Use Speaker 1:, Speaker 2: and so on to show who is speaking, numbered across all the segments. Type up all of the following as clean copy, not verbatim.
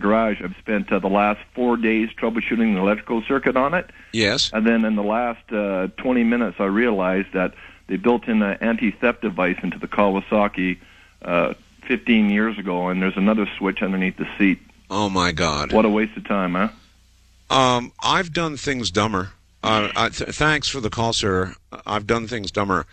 Speaker 1: garage. I've spent the last 4 days troubleshooting the electrical circuit on it.
Speaker 2: Yes.
Speaker 1: And then in the last 20 minutes, I realized that they built in an anti-theft device into the Kawasaki 15 years ago, and there's another switch underneath the seat.
Speaker 2: Oh, my God.
Speaker 1: What a waste of time, huh?
Speaker 2: I've done things dumber. Thanks for the call, sir. I've done things dumber.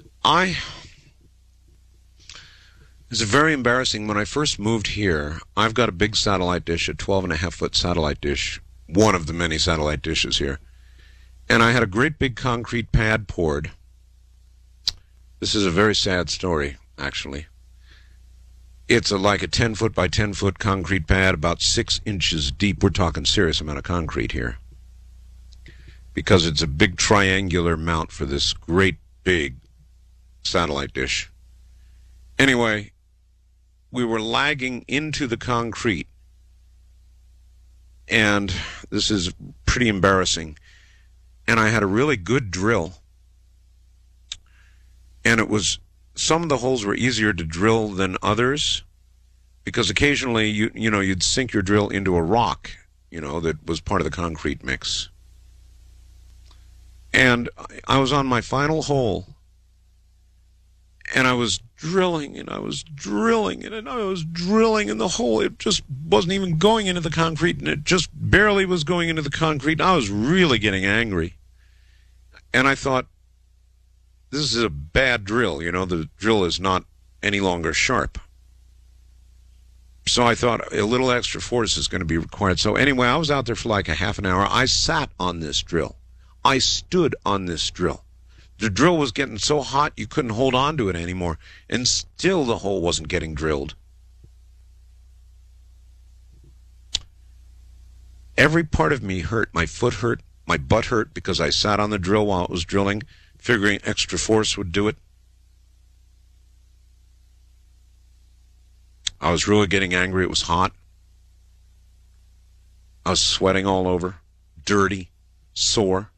Speaker 2: It's very embarrassing. When I first moved here, I've got a big satellite dish, a 12.5-foot satellite dish, one of the many satellite dishes here. And I had a great big concrete pad poured. This is a very sad story, actually. It's like a 10-foot by 10-foot concrete pad, about 6 inches deep. We're talking serious amount of concrete here. Because it's a big triangular mount for this great big satellite dish. Anyway, we were lagging into the concrete, and this is pretty embarrassing. And I had a really good drill, and it was, some of the holes were easier to drill than others, because occasionally you'd sink your drill into a rock, that was part of the concrete mix. And I was on my final hole, and I was drilling, and I was drilling, and I was drilling, and the hole, it just wasn't even going into the concrete, and it just barely was going into the concrete. I was really getting angry. And I thought, this is a bad drill. The drill is not any longer sharp. So I thought a little extra force is going to be required. So anyway, I was out there for like a half an hour. I sat on this drill. I stood on this drill. The drill was getting so hot you couldn't hold on to it anymore, and still the hole wasn't getting drilled. Every part of me hurt. My foot hurt, my butt hurt, because I sat on the drill while it was drilling, figuring extra force would do it. I was really getting angry. It was hot. I was sweating all over, dirty, sore.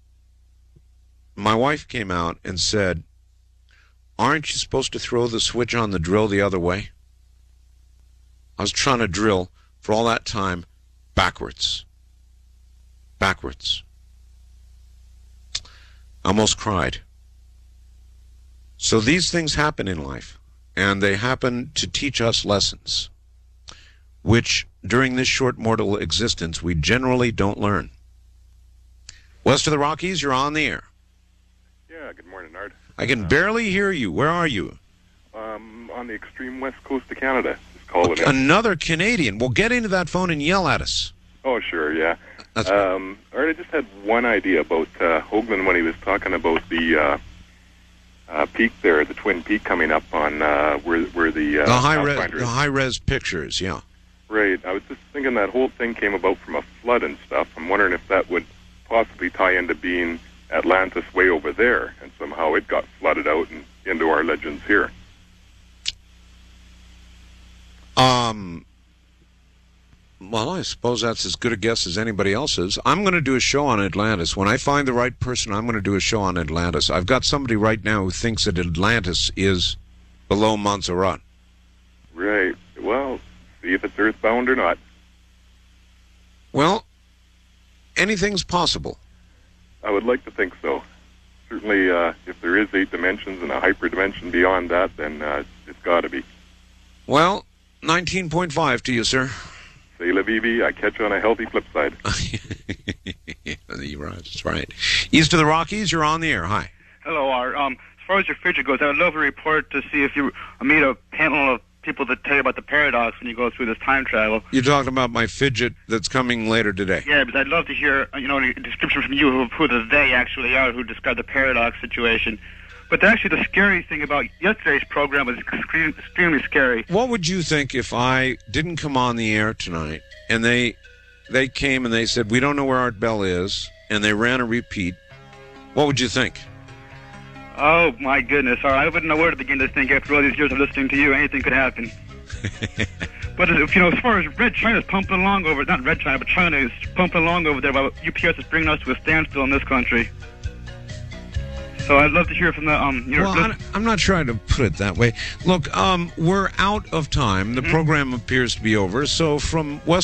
Speaker 2: My wife came out and said, "Aren't you supposed to throw the switch on the drill the other way?" I was trying to drill for all that time backwards. Backwards. I almost cried. So these things happen in life, and they happen to teach us lessons, which during this short mortal existence we generally don't learn. West of the Rockies, you're on the air.
Speaker 3: Yeah, good morning, Art.
Speaker 2: I can barely hear you. Where are you?
Speaker 3: On the extreme west coast of Canada. Just calling in.
Speaker 2: Another Canadian. Well, get into that phone and yell at us.
Speaker 3: Oh, sure, yeah.
Speaker 2: That's
Speaker 3: Art, I just had one idea about Hoagland when he was talking about the peak there, the Twin Peak coming up on where the
Speaker 2: high-res pictures, yeah.
Speaker 3: Right. I was just thinking that whole thing came about from a flood and stuff. I'm wondering if that would possibly tie into being Atlantis way over there, and somehow it got flooded out and into our legends here.
Speaker 2: Well, I suppose that's as good a guess as anybody else's. I'm going to do a show on Atlantis. When I find the right person, I'm going to do a show on Atlantis. I've got somebody right now who thinks that Atlantis is below Montserrat.
Speaker 3: Right. Well, see if it's earthbound or not.
Speaker 2: Well, anything's possible.
Speaker 3: I would like to think so. Certainly, if there is 8 dimensions and a hyperdimension beyond that, then it's got to be.
Speaker 2: Well, 19.5 to you, sir.
Speaker 3: Say la vie, I catch you on a healthy flip side.
Speaker 2: That's right. East of the Rockies, you're on the air. Hi.
Speaker 4: Hello, Art. As far as your fidget goes, I would love a report to see if you meet a panel of people that tell you about the paradox when you go through this time travel.
Speaker 2: You're talking about my fidget that's coming later today.
Speaker 4: Yeah, but I'd love to hear, a description from you who the they actually are who describe the paradox situation. But actually, the scary thing about yesterday's program was extremely scary.
Speaker 2: What would you think if I didn't come on the air tonight, and they came and they said, we don't know where Art Bell is, and they ran a repeat? What would you think?
Speaker 4: Oh, my goodness. I wouldn't know where to begin to think after all these years of listening to you. Anything could happen. But, as far as Red China's pumping along over, not Red China, but China is pumping along over there while UPS is bringing us to a standstill in this country. So I'd love to hear from the,
Speaker 2: Well, I'm not trying to put it that way. Look, we're out of time. The program appears to be over. So from West